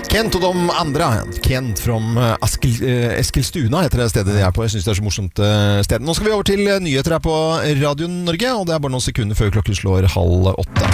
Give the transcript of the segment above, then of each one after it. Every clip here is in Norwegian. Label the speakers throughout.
Speaker 1: Kent og de andre. Kent fra Eskilstuna heter det stedet de er på. Jeg synes det er så morsomt sted. Nå skal vi over til nyheter her på Radio Norge, og det er bare noen sekunder før klokken slår 7:30.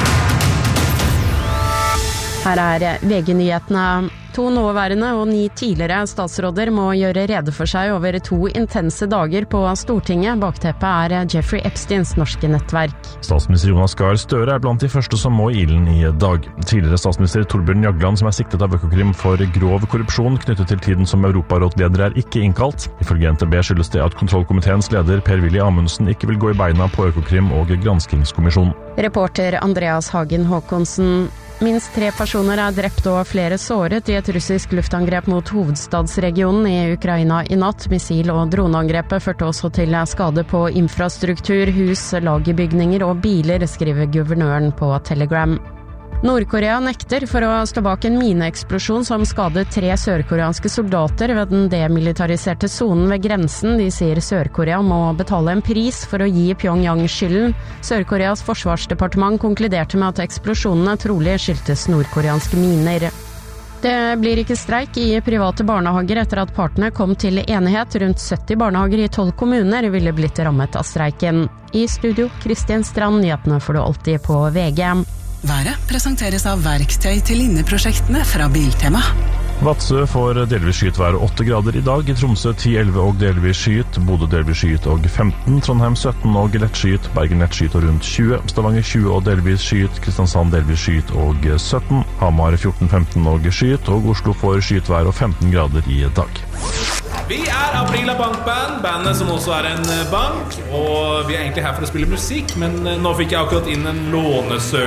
Speaker 2: Her er VG-nyhetene. 2 nåværende og 9 tidligere statsråder må gjøre rede for seg over 2 intense dager på Stortinget. Bakteppet er Jeffrey Epsteins norske nettverk.
Speaker 3: Statsminister Jonas Gahr Støre er blant de første som må i ilden i dag. Tidligere statsminister Torbjørn Jagland, som er siktet av Økokrim for grov korrupsjon knyttet til tiden som Europarådleder, er ikke innkalt. Ifølge NTB skyldes det at kontrollkomiteens leder Per-Willy Amundsen ikke vil gå i beina på Økokrim og granskingskommisjonen.
Speaker 2: Reporter Andreas Hagen Håkonsen. Minst 3 personer er drept og flere såret i et russisk luftangrep mot hovedstadsregionen i Ukraina i natt. Missil- og droneangrepet førte også til skade på infrastruktur, hus, lagerbygninger og biler, skriver guvernøren på Telegram. Nord-Korea nekter for å stå bak en mineeksplosjon som skadet 3 sørkoreanske soldater ved den demilitariserte zonen ved grensen. De sier Sør-Korea må betale en pris for å gi Pyongyang skylden. Sør-Koreas forsvarsdepartement konkluderte med at eksplosjonene trolig skyldtes nordkoreanske miner. Det blir ikke streik i private barnehager etter at partene kom til enighet. Rundt 70 barnehager i 12 kommuner ville blitt rammet av streiken. I studio, Kristin Strand, nyhetene får du alltid på VG.
Speaker 4: Været presenteres av verktøy til inneprosjektene fra Biltema.
Speaker 3: Vadsø får delvis skyet vær 8 grader i dag, i Tromsø 10-11 og delvis skyet, Bodø delvis skyet og 15, Trondheim 17 og lett skyet, Bergen lett skyet og rundt 20, Stavanger 20 og delvis skyet, Kristiansand delvis skyet og 17, Hamar 14-15 og skyet, og Oslo får skyet vær og 15 grader i dag.
Speaker 5: Vi er Aprila Bankband, bandet som også er en bank, og vi er egentlig her for å spille musikk, men nå fikk jeg akkurat inn en lånesøknad